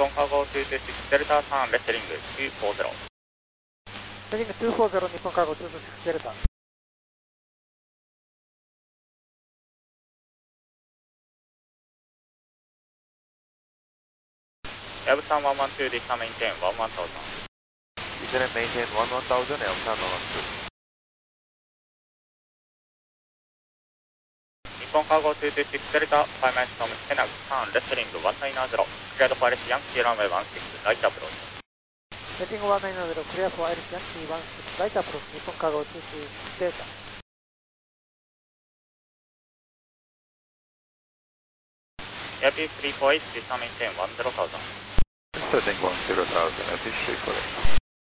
本カゴ226デルタ3レスリング240。 レスリング240、日本カゴ226デルタ。 ヤブさん112でしたメインテン11000。 Lieutenant maintain 11000, Elmtown 112. 日本カゴ226デルタ5マイルトムヘナグ3レスリング190。クリアドファレスヤンキーランウェイ16ライトアプローチ。 レスリング190、クリアフォーアイリスヤンキー16ライトアプローチ、日本カゴ226デルタ。 Airbus 348でしたメインテン10000。 Setting 10000, Airbus 348.